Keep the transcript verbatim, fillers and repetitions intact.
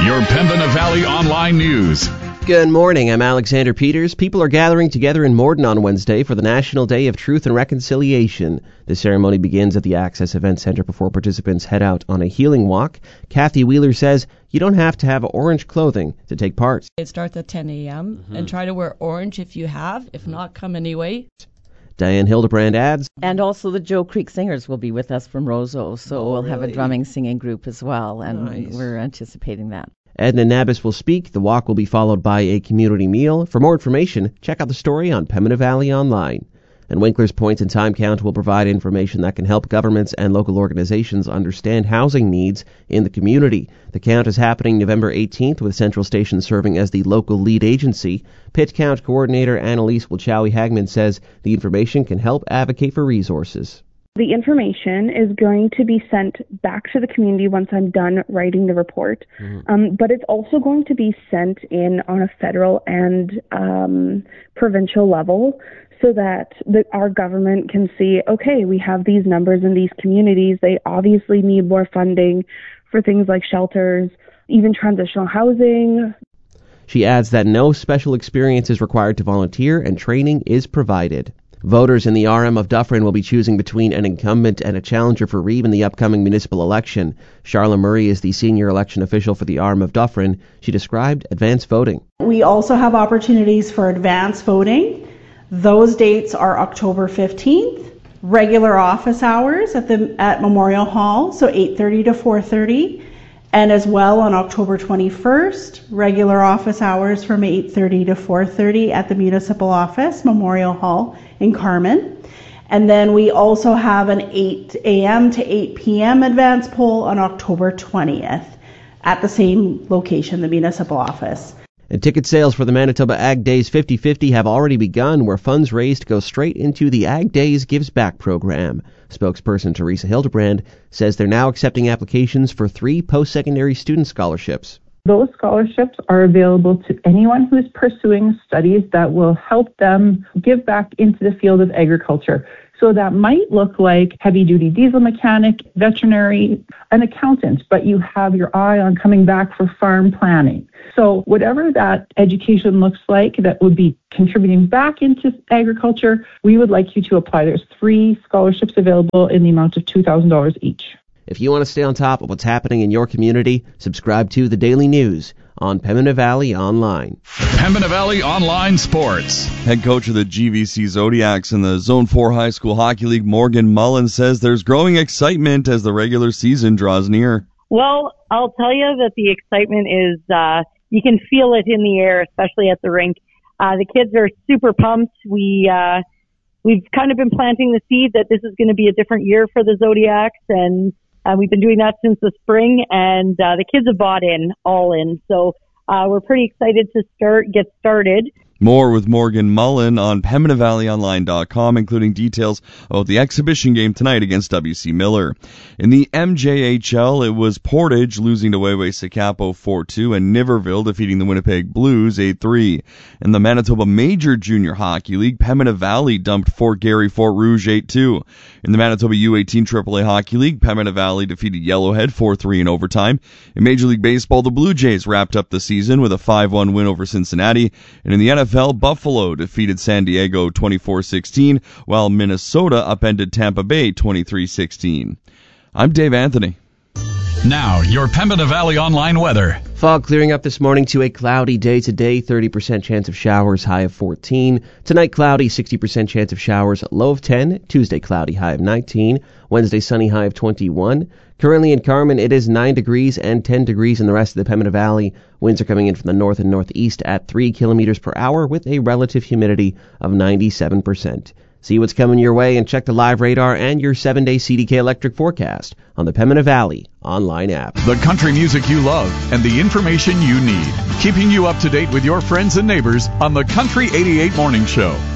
your Pembina Valley Online News. Good morning, I'm Alexander Peters. People are gathering together in Morden on Wednesday for the National Day of Truth and Reconciliation. The ceremony begins at the Access Event Center before participants head out on a healing walk. Kathy Wheeler says you don't have to have orange clothing to take part. It starts at ten a.m. Mm-hmm. and try to wear orange if you have. If not, come anyway. Diane Hildebrand adds. And also the Joe Creek Singers will be with us from Roseau, so oh, we'll really? have a drumming singing group as well, and nice. We're anticipating that. Edna Nabis will speak. The walk will be followed by a community meal. For more information, check out the story on Pembina Valley Online. And Winkler's Points and Time Count will provide information that can help governments and local organizations understand housing needs in the community. The count is happening November eighteenth, with Central Station serving as the local lead agency. Pit Count Coordinator Annalise Wilchowie-Hagman says the information can help advocate for resources. The information is going to be sent back to the community once I'm done writing the report, mm-hmm. um, but it's also going to be sent in on a federal and um, provincial level so that the, our government can see, okay, we have these numbers in these communities. They obviously need more funding for things like shelters, even transitional housing. She adds that no special experience is required to volunteer and training is provided. Voters in the R M of Dufferin will be choosing between an incumbent and a challenger for Reeve in the upcoming municipal election. Charla Murray is the senior election official for the R M of Dufferin. She described advance voting. We also have opportunities for advance voting. Those dates are October fifteenth, regular office hours at the at Memorial Hall, so eight thirty to four thirty, and as well on October twenty-first, regular office hours from eight thirty to four thirty at the municipal office, Memorial Hall in Carman. And then we also have an eight a.m. to eight p.m. advance poll on October twentieth at the same location, the municipal office. And ticket sales for the Manitoba Ag Days fifty fifty have already begun, where funds raised go straight into the Ag Days Gives Back program. Spokesperson Teresa Hildebrand says they're now accepting applications for three post-secondary student scholarships. Those scholarships are available to anyone who is pursuing studies that will help them give back into the field of agriculture. So that might look like heavy-duty diesel mechanic, veterinary, an accountant, but you have your eye on coming back for farm planning. So whatever that education looks like that would be contributing back into agriculture, we would like you to apply. There's three scholarships available in the amount of two thousand dollars each. If you want to stay on top of what's happening in your community, subscribe to The Daily News on Pembina Valley Online. Pembina Valley Online Sports. Head coach of the G V C Zodiacs in the Zone four High School Hockey League, Morgan Mullen, says there's growing excitement as the regular season draws near. Well, I'll tell you that the excitement is, uh, you can feel it in the air, especially at the rink. Uh, the kids are super pumped. We, uh, we've kind of been planting the seed that this is going to be a different year for the Zodiacs, and Uh, we've been doing that since the spring, and uh, the kids have bought in, all in. So uh, we're pretty excited to start, get started. More with Morgan Mullen on Pembina Valley Online dot com, including details about the exhibition game tonight against W C Miller. In the M J H L, it was Portage losing to Wayway-Sakapo four two and Niverville defeating the Winnipeg Blues eight three. In the Manitoba Major Junior Hockey League, Pembina Valley dumped Fort Garry Fort Rouge eight two. In the Manitoba U eighteen triple A Hockey League, Pembina Valley defeated Yellowhead four three in overtime. In Major League Baseball, the Blue Jays wrapped up the season with a five one win over Cincinnati. And in the N F L, Buffalo defeated San Diego twenty-four sixteen, while Minnesota upended Tampa Bay twenty-three sixteen. I'm Dave Anthony. Now, your Pembina Valley Online weather. Fog clearing up this morning to a cloudy day today, thirty percent chance of showers, high of fourteen. Tonight, cloudy, sixty percent chance of showers, low of ten. Tuesday, cloudy, high of nineteen. Wednesday, sunny, high of twenty-one. Currently in Carman, it is nine degrees and ten degrees in the rest of the Pembina Valley. Winds are coming in from the north and northeast at three kilometers per hour with a relative humidity of ninety-seven percent. See what's coming your way and check the live radar and your seven-day C D K electric forecast on the Pembina Valley online app. The country music you love and the information you need. Keeping you up to date with your friends and neighbors on the Country eighty-eight Morning Show.